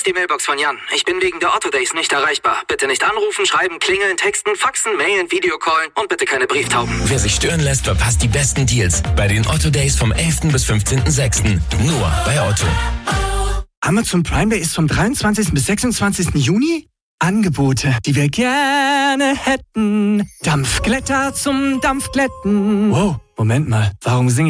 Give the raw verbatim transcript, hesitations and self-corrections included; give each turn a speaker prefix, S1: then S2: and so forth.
S1: ist die Mailbox von Jan. Ich bin wegen der Otto Days nicht erreichbar. Bitte nicht anrufen, schreiben, klingeln, texten, faxen, mailen, Videocallen und bitte keine Brieftauben.
S2: Wer sich stören lässt, verpasst die besten Deals bei den Otto Days vom elften bis fünfzehnten sechsten Nur bei Otto.
S3: Amazon Prime Day ist vom dreiundzwanzigsten bis sechsundzwanzigsten Juni. Angebote, die wir gerne hätten. Dampfglätter zum Dampfglätten. Wow, Moment mal, warum singe ich